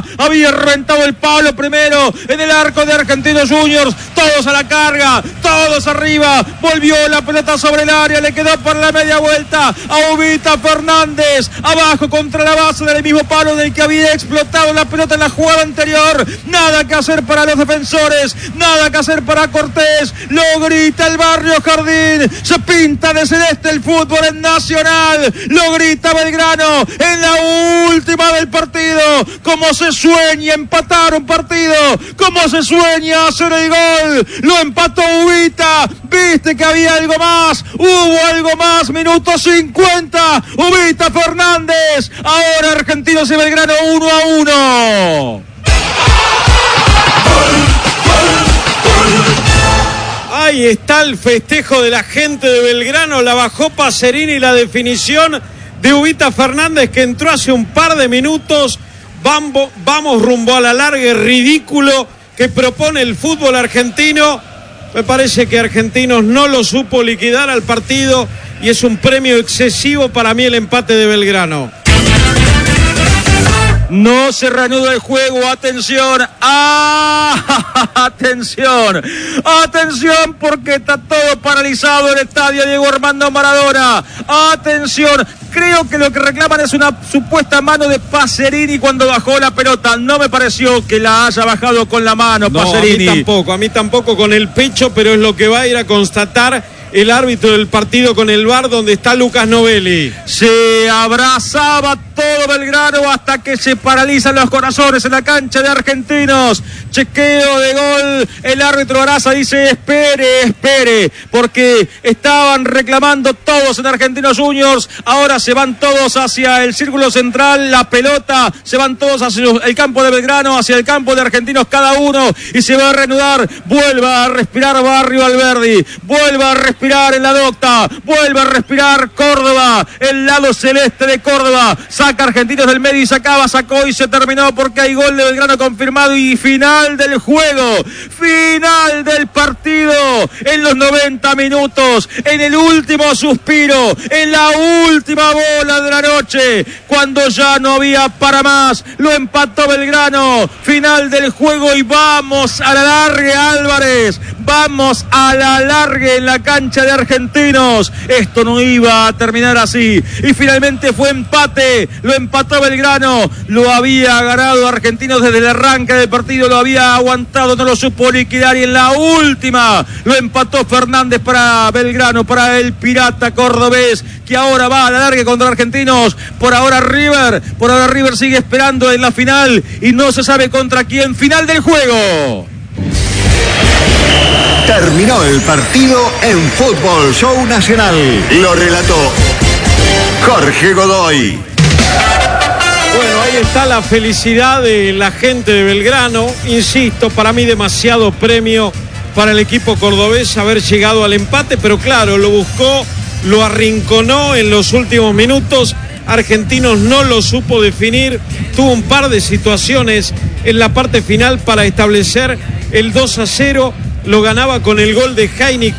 Ubita había reventado el palo primero en el arco de Argentinos Juniors. Todos a la carga, todos arriba. Volvió la pelota sobre el área, le quedó por la media vuelta a Ubita Fernández. Abajo contra la base del mismo palo del que había explotado la pelota en la jugada anterior. Nada que hacer para los defensores, nada que hacer para Cortés. Lo grita el Barrio Jardín. Se pinta de celeste el fútbol en Nacional. Lo grita Belgrano en la última del partido. Como se sueña empatar un partido, como se sueña hacer el gol. Lo empató Ubita. Viste que había algo más, hubo algo más. Minuto 50, Ubita Fernández. Ahora Argentinos y Belgrano 1-1. Ahí está el festejo de la gente de Belgrano. La bajó Pacerini, la definición de Ubita Fernández, que entró hace un par de minutos. Vamos rumbo a la larga, ridículo que propone el fútbol argentino. Me parece que Argentinos no lo supo liquidar al partido y es un premio excesivo para mí el empate de Belgrano. No se reanuda el juego, atención, atención, atención, porque está todo paralizado en el estadio Diego Armando Maradona. Atención, creo que lo que reclaman es una supuesta mano de Pacerini cuando bajó la pelota. No me pareció que la haya bajado con la mano, no, Pacerini. A mí tampoco con el pecho, pero es lo que va a ir a constatar el árbitro del partido con el VAR, donde está Lucas Novelli. Se abrazaba todo Belgrano hasta que se paralizan los corazones en la cancha de Argentinos. Chequeo de gol. El árbitro Araza dice espere, porque estaban reclamando todos en Argentinos Juniors. Ahora se van todos hacia el círculo central. La pelota, se van todos hacia el campo de Belgrano, hacia el campo de Argentinos cada uno, y se va a reanudar. Vuelva a respirar Barrio Alberdi, vuelva a respirar en la docta, vuelve a respirar Córdoba, el lado celeste de Córdoba. Saca Argentinos del medio y sacó y se terminó, porque hay gol de Belgrano confirmado y final del juego, final del partido en los 90 minutos, en el último suspiro, en la última bola de la noche, cuando ya no había para más. Lo empató Belgrano, final del juego, y vamos a la larga, Álvarez, vamos a la larga en la cancha de Argentinos. Esto no iba a terminar así y finalmente fue empate. Lo empató Belgrano, lo había ganado Argentinos desde el arranque del partido, lo había aguantado, no lo supo liquidar, y en la última lo empató Fernández para Belgrano, para el pirata cordobés, que ahora va a la larga contra Argentinos. Por ahora River sigue esperando en la final y no se sabe contra quién. Final del juego. Terminó el partido en Fútbol Show Nacional. Lo relató Jorge Godoy. Bueno, ahí está la felicidad de la gente de Belgrano. Insisto, para mí demasiado premio para el equipo cordobés haber llegado al empate, pero claro, lo buscó, lo arrinconó en los últimos minutos. Argentinos no lo supo definir, tuvo un par de situaciones en la parte final para establecer el 2-0, lo ganaba con el gol de Jaime